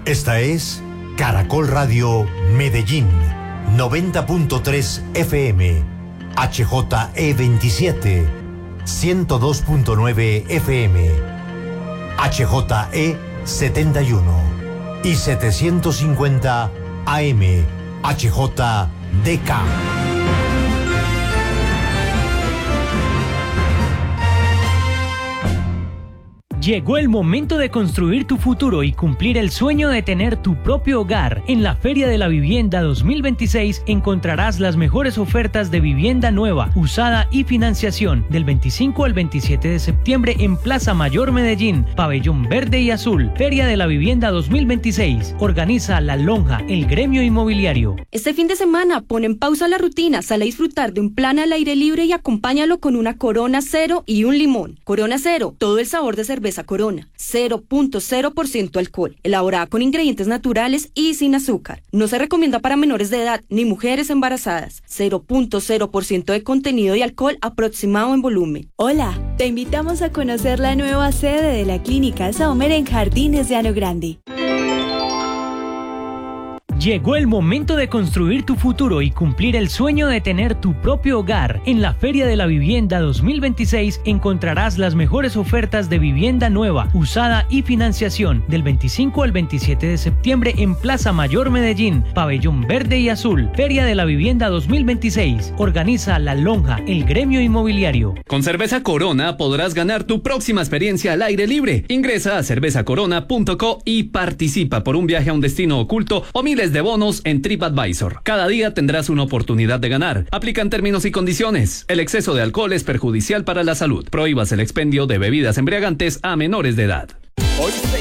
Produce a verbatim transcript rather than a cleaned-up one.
Esta es Caracol Radio Medellín, noventa punto tres F M, H J E veintisiete, ciento dos punto nueve F M, H J E setenta y uno y setecientos cincuenta A M, H J D K. Llegó el momento de construir tu futuro y cumplir el sueño de tener tu propio hogar. En la Feria de la Vivienda dos mil veintiséis encontrarás las mejores ofertas de vivienda nueva, usada y financiación del veinticinco al veintisiete de septiembre en Plaza Mayor Medellín, Pabellón Verde y Azul. Feria de la Vivienda dos mil veintiséis. Organiza La Lonja, el gremio inmobiliario. Este fin de semana pon en pausa la rutina, sale a disfrutar de un plan al aire libre y acompáñalo con una Corona Cero y un limón. Corona Cero, todo el sabor de cerveza Corona, cero punto cero por ciento alcohol, elaborada con ingredientes naturales y sin azúcar. No se recomienda para menores de edad ni mujeres embarazadas. cero punto cero por ciento de contenido y alcohol aproximado en volumen. Hola, te invitamos a conocer la nueva sede de la Clínica Saumer en Jardines de Llano Grande. Llegó el momento de construir tu futuro y cumplir el sueño de tener tu propio hogar. En la Feria de la Vivienda dos mil veintiséis encontrarás las mejores ofertas de vivienda nueva, usada y financiación del veinticinco al veintisiete de septiembre en Plaza Mayor Medellín, Pabellón Verde y Azul. Feria de la Vivienda dos mil veintiséis. Organiza La Lonja, el gremio inmobiliario. Con Cerveza Corona podrás ganar tu próxima experiencia al aire libre. Ingresa a cerveza corona punto co y participa por un viaje a un destino oculto o miles de bonos en TripAdvisor. Cada día tendrás una oportunidad de ganar. Aplican términos y condiciones. El exceso de alcohol es perjudicial para la salud. Prohíbas el expendio de bebidas embriagantes a menores de edad. Hoy